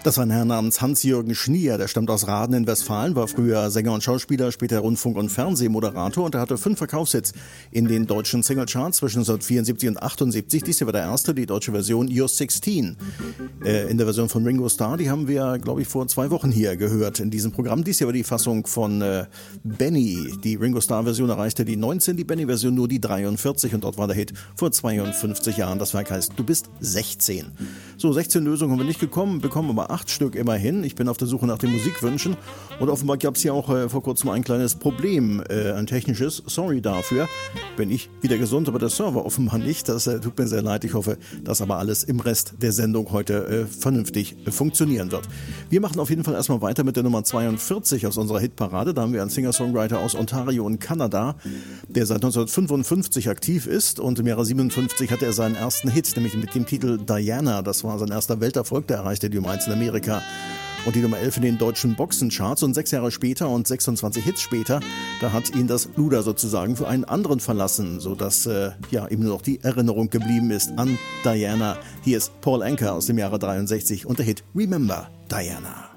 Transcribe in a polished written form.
Das war ein Herr namens Hans-Jürgen Schnier, der stammt aus Rahden in Westfalen, war früher Sänger und Schauspieler, später Rundfunk- und Fernsehmoderator und er hatte 5 Verkaufshits in den deutschen Singlecharts zwischen 1974 und 78. Dies hier war der erste, die deutsche Version You're 16. In der Version von Ringo Starr, die haben wir, glaube ich, vor 2 Wochen hier gehört in diesem Programm. Dies hier war die Fassung von Benny. Die Ringo Starr-Version erreichte die 19, die Benny-Version nur die 43 und dort war der Hit vor 52 Jahren. Das Werk heißt Du bist 16. So, 16 Lösungen haben wir nicht bekommen aber 8 Stück immerhin. Ich bin auf der Suche nach den Musikwünschen und offenbar gab es hier auch vor kurzem ein kleines Problem, ein technisches. Sorry dafür. Bin ich wieder gesund, aber der Server offenbar nicht. Das tut mir sehr leid. Ich hoffe, dass aber alles im Rest der Sendung heute vernünftig funktionieren wird. Wir machen auf jeden Fall erstmal weiter mit der Nummer 42 aus unserer Hitparade. Da haben wir einen Singer-Songwriter aus Ontario in Kanada, der seit 1955 aktiv ist und im Jahre 57 hatte er seinen ersten Hit, nämlich mit dem Titel Diana. Das war sein erster Welterfolg, der erreichte die Nummer 1 in Amerika und die Nummer 11 in den deutschen Boxencharts und 6 Jahre später und 26 Hits später, da hat ihn das Luder sozusagen für einen anderen verlassen, sodass ihm nur noch die Erinnerung geblieben ist an Diana. Hier ist Paul Anka aus dem Jahre 63 und der Hit Remember Diana.